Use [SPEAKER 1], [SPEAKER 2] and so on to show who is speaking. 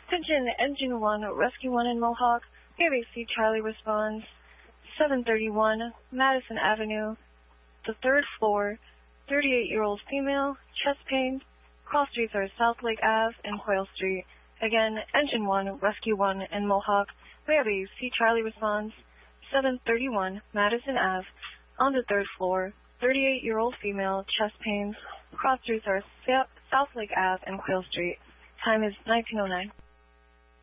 [SPEAKER 1] Attention, Engine 1, Rescue 1 in Mohawk. ABC Charlie responds. 731 Madison Avenue, the 3rd floor, 38-year-old female, chest pain. Cross streets are South Lake Ave and Hoyle Street. Again, Engine 1, Rescue 1 in Mohawk. ABC Charlie responds. 731 Madison Ave, on the 3rd floor, 38-year-old female, chest pains. Cross streets are South Lake Ave and Hoyle Street. Time is 19:09.